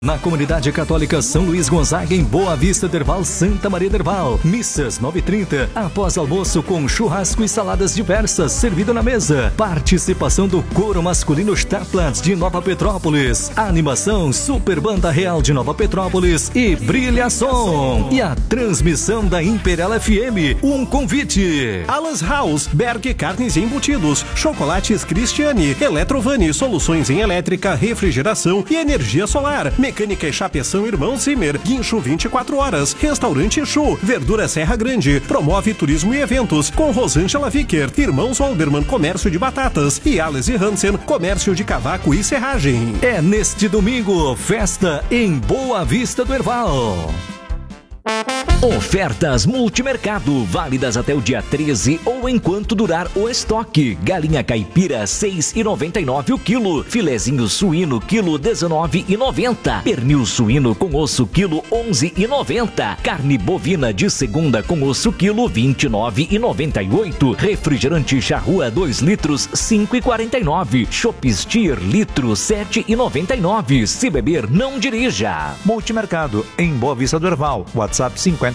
Na Comunidade Católica São Luís Gonzaga, em Boa Vista do Herval, Santa Maria do Herval. Missas 9h30, após almoço com churrasco e saladas diversas, servido na mesa. Participação do coro masculino Staplands de Nova Petrópolis. Animação Super Banda Real de Nova Petrópolis e Brilha Som. E a transmissão da Imperial FM. Um convite. Alan's House, Berg Carnes e Embutidos, Chocolates Cristiane, Eletrovani, soluções em elétrica, refrigeração e energia solar. Mecânica e Chapeação Irmão Zimmer, Guincho 24 horas, Restaurante Chu, Verdura Serra Grande, promove turismo e eventos com Rosângela Vicker, Irmãos Walderman, Comércio de Batatas e Ales e Hansen, Comércio de Cavaco e Serragem. É neste domingo, festa em Boa Vista do Herval. Ofertas Multimercado, válidas até o dia 13 ou enquanto durar o estoque. Galinha caipira, 6,99 o quilo. Filezinho suíno, quilo, 19,90. Pernil suíno com osso, quilo, 11,90. Carne bovina de segunda com osso, quilo, 29,98. Refrigerante Charrua, 2 litros, 5,49. Chopp Stier, litro, 7,99. Se beber, não dirija. Multimercado, em Boa Vista do Herval. WhatsApp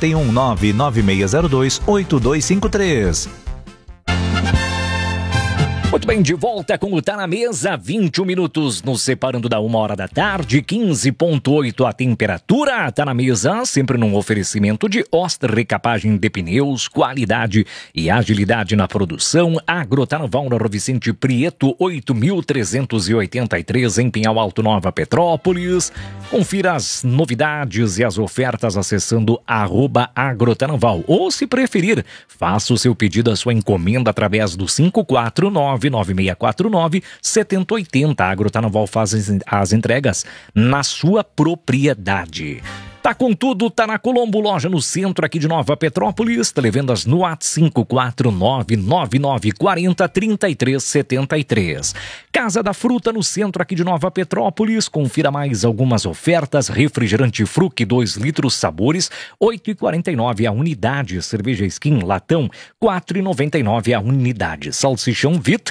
51996028253. Muito bem, de volta com o Tá na Mesa, 21 minutos nos separando da 1h da tarde, 15,8 a temperatura. Tá na Mesa, sempre num oferecimento de Oster Recapagem de Pneus, qualidade e agilidade na produção. Agrotarval na Rua Vicente Prieto, 8.383 em Pinhal Alto, Nova Petrópolis. Confira as novidades e as ofertas acessando @agrotarval. Ou, se preferir, faça o seu pedido, a sua encomenda através do 549-9649-7080. A Agrotarval faz as entregas na sua propriedade. Tá com tudo, tá na Colombo, loja no centro aqui de Nova Petrópolis. Televendas no WhatsApp 549-9940-3373. Casa da Fruta no centro aqui de Nova Petrópolis. Confira mais algumas ofertas. Refrigerante Fruc, 2 litros, sabores, 8,49 a unidade. Cerveja Skin latão, 4,99 a unidade. Salsichão Vit,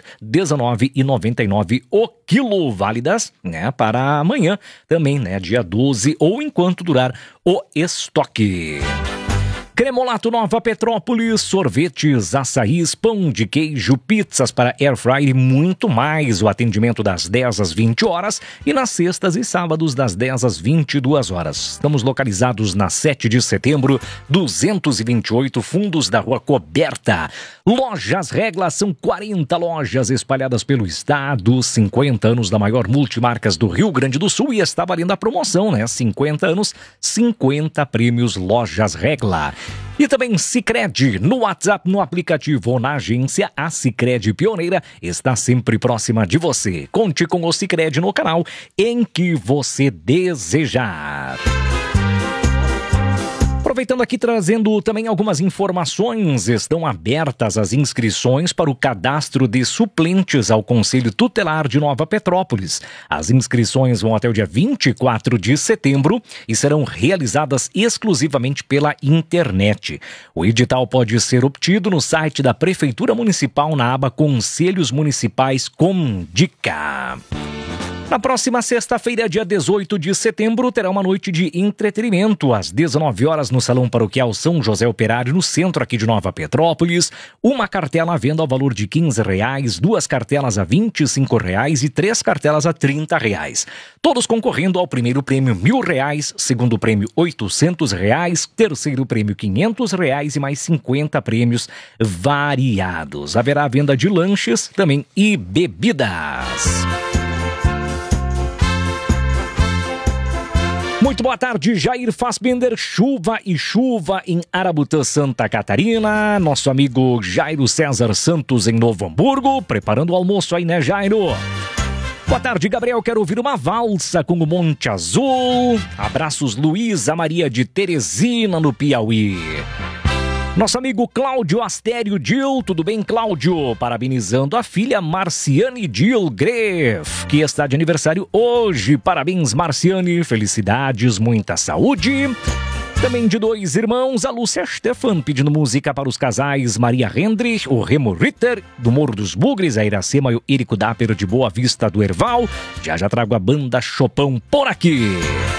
19,99 o quilo. Válidas, né, para amanhã também, né, dia 12 ou enquanto durar o estoque. Cremolato Nova Petrópolis, sorvetes, açaís, pão de queijo, pizzas para air fryer e muito mais. O atendimento das 10 às 20 horas e nas sextas e sábados das 10 às 22 horas. Estamos localizados na 7 de setembro, 228, fundos da Rua Coberta. Lojas Regla, são 40 lojas espalhadas pelo estado, 50 anos da maior multimarcas do Rio Grande do Sul e está valendo a promoção, né? 50 anos, 50 prêmios Lojas Regla. E também Sicredi, no WhatsApp, no aplicativo ou na agência, a Sicredi Pioneira está sempre próxima de você. Conte com o Sicredi no canal em que você desejar. Aproveitando aqui, trazendo também algumas informações, estão abertas as inscrições para o cadastro de suplentes ao Conselho Tutelar de Nova Petrópolis. As inscrições vão até o dia 24 de setembro e serão realizadas exclusivamente pela internet. O edital pode ser obtido no site da Prefeitura Municipal na aba Conselhos Municipais com Dica. Na próxima sexta-feira, dia 18 de setembro, terá uma noite de entretenimento às 19 horas no Salão Paroquial São José Operário, no centro aqui de Nova Petrópolis. Uma cartela à venda ao valor de R$15, 2 cartelas a R$25 e 3 cartelas a R$30. Todos concorrendo ao primeiro prêmio R$1.000, segundo prêmio R$800, terceiro prêmio R$500 e mais 50 prêmios variados. Haverá venda de lanches também e bebidas. Muito boa tarde, Jair Fassbender. Chuva e chuva em Arabutã, Santa Catarina. Nosso amigo Jairo César Santos em Novo Hamburgo, preparando o almoço aí, né, Jairo? Boa tarde, Gabriel. Quero ouvir uma valsa com o Monte Azul. Abraços, Luísa Maria de Teresina, no Piauí. Nosso amigo Cláudio Astério Dil, tudo bem, Cláudio? Parabenizando a filha Marciane Dil Greff, que está de aniversário hoje. Parabéns, Marciane, felicidades, muita saúde. Também de 2 irmãos, a Lúcia Stefan, pedindo música para os casais Maria Hendrich, o Remo Ritter, do Morro dos Bugres, a Iracema e o Érico Dapper, de Boa Vista do Herval. Já trago a banda Chopão por aqui.